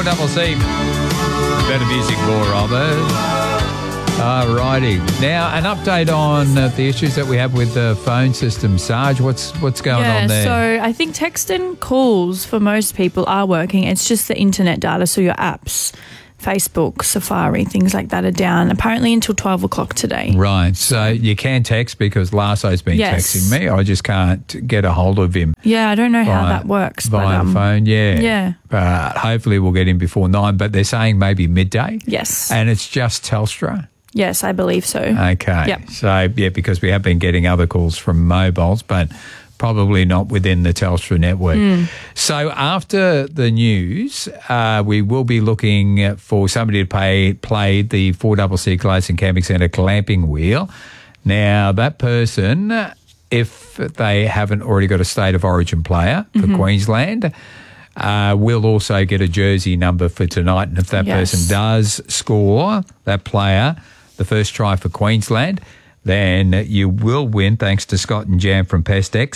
4CC. Better music, more Robert. All righty. Now, an update on the issues that we have with the phone system. Sarge, what's going on there? So I think text and calls for most people are working. It's just the internet data, so your apps, Facebook, Safari, things like that are down, apparently until 12 o'clock today. Right. So you can text because Lasso's been texting me. I just can't get a hold of him. Yeah, I don't know how that works. Via the phone, yeah. Yeah. But hopefully we'll get him before 9, but they're saying maybe midday. Yes. And it's just Telstra. Yes, I believe so. Okay. Yep. So, yeah, because we have been getting other calls from mobiles, but probably not within the Telstra network. So after the news, we will be looking for somebody to play the 4CC Gladstone Camping Centre clamping wheel. Now, that person, if they haven't already got a State of Origin player for Queensland, will also get a jersey number for tonight. And if that person does score, that player, the first try for Queensland, then you will win, thanks to Scott and Jan from PestX,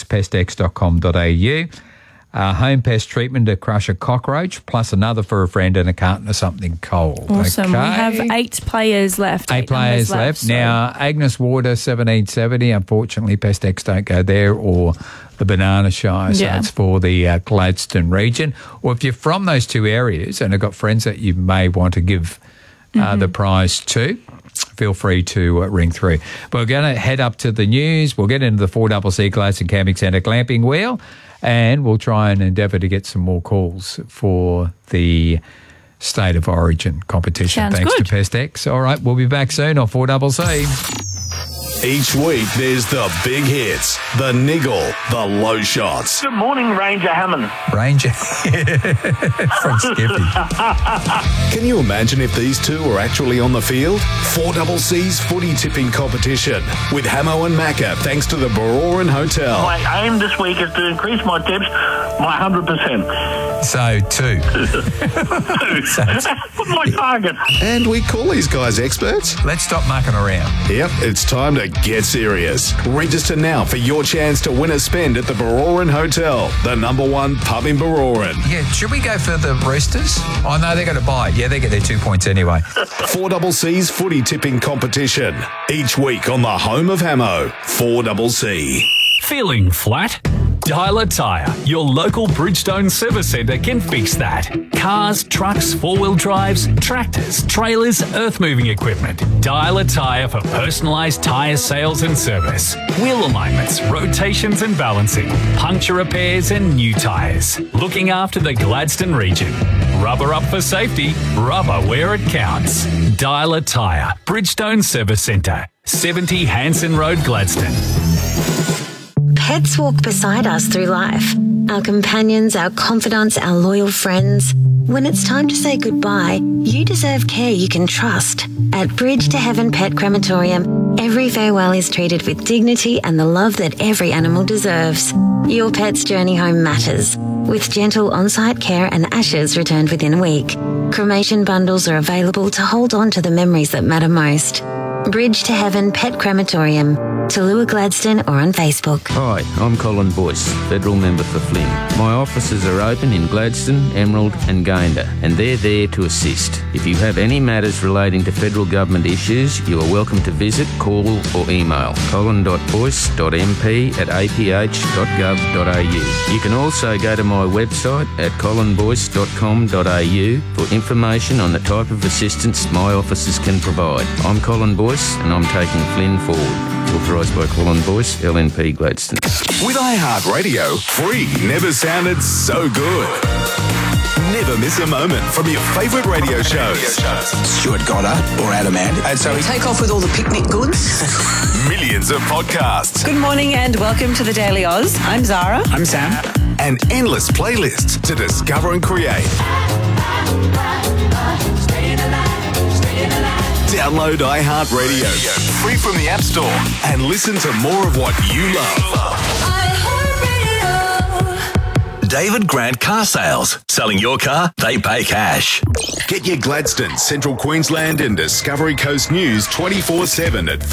pestx.com.au. Home pest treatment to crush a cockroach, plus another for a friend and a carton of something cold. Awesome. Okay? We have 8 players left. 8 players left. So. Now, Agnes Water, 1770. Unfortunately, PestX don't go there, or the Banana Shire. So it's for the Gladstone region. Or if you're from those two areas and have got friends that you may want to give the prize to, feel free to ring through. But we're going to head up to the news. We'll get into the 4CC Gladstone Camping Centre glamping wheel, and we'll try and endeavour to get some more calls for the State of Origin competition. Sounds thanks good. to PestX. All right, we'll be back soon on 4CC. Each week, there's the big hits, the niggle, the low shots. Good morning, Ranger Hammond. Ranger from Skippy. Can you imagine if these two were actually on the field? 4CC's footy tipping competition with Hamo and Macca, thanks to the Baroran Hotel. My aim this week is to increase my tips by 100%. So, 2. What's my target? And we call these guys experts. Let's stop mucking around. Yep, it's time to get serious. Register now for your chance to win a spend at the Baroran Hotel, the #1 pub in Baroran. Yeah, should we go for the Roosters? Oh, no, they're going to buy. Yeah, they get their 2 points anyway. 4CC's footy tipping competition. Each week on the home of Hamo, 4CC. Feeling flat? Dialer Tyre, your local Bridgestone service centre, can fix that. Cars, trucks, 4-wheel drives, tractors, trailers, earth-moving equipment. Dialer Tyre for personalised tyre sales and service. Wheel alignments, rotations and balancing, puncture repairs and new tyres. Looking after the Gladstone region. Rubber up for safety, rubber where it counts. Dialer Tyre, Bridgestone Service Centre, 70 Hanson Road, Gladstone. Pets walk beside us through life. Our companions, our confidants, our loyal friends. When it's time to say goodbye, you deserve care you can trust. At Bridge to Heaven Pet Crematorium, every farewell is treated with dignity and the love that every animal deserves. Your pet's journey home matters, with gentle on-site care and ashes returned within a week. Cremation bundles are available to hold on to the memories that matter most. Bridge to Heaven Pet Crematorium, Tallulah Gladstone, or on Facebook. Hi, I'm Colin Boyce, Federal Member for Flynn. My offices are open in Gladstone, Emerald and Gayndah, and they're there to assist. If you have any matters relating to federal government issues, you are welcome to visit, call or email colin.boyce.mp@aph.gov.au. You can also go to my website at colinboyce.com.au for information on the type of assistance my offices can provide. I'm Colin Boyce and I'm taking Flynn forward. Authorised by Colin Boyce, LNP Gladstone. With iHeartRadio, free never sounded so good. Never miss a moment from your favourite radio shows. Stuart Goddard or Adam Ant. And so take off with all the picnic goods. Millions of podcasts. Good morning and welcome to the Daily Oz. I'm Zara. I'm Sam. And endless playlists to discover and create. Download iHeartRadio, free from the App Store, and listen to more of what you love. David Grant Car Sales. Selling your car, they pay cash. Get your Gladstone, Central Queensland and Discovery Coast news 24/7 at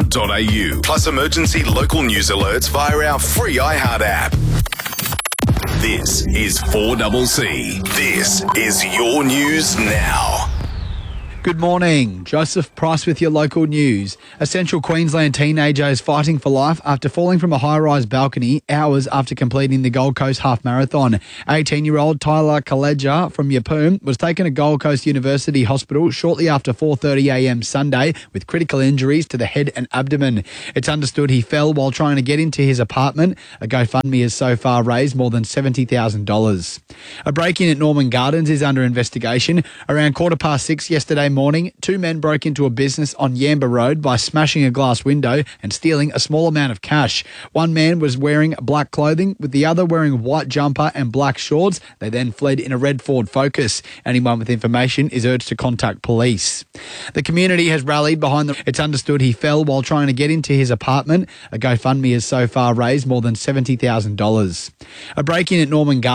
4cc.com.au. Plus emergency local news alerts via our free iHeart app. This is 4CC. This is your news now. Good morning. Joseph Price with your local news. A central Queensland teenager is fighting for life after falling from a high-rise balcony hours after completing the Gold Coast Half Marathon. 18-year-old Tyler Kaleja from Yeppoon was taken to Gold Coast University Hospital shortly after 4:30am Sunday with critical injuries to the head and abdomen. It's understood he fell while trying to get into his apartment. A GoFundMe has so far raised more than $70,000. A break-in at Norman Gardens is under investigation. Around 6:15 yesterday morning, two men broke into a business on Yamba Road by smashing a glass window and stealing a small amount of cash. One man was wearing black clothing, with the other wearing a white jumper and black shorts. They then fled in a red Ford Focus. Anyone with information is urged to contact police. The community has rallied behind them. It's understood he fell while trying to get into his apartment. A GoFundMe has so far raised more than $70,000. A break-in at Norman Gardens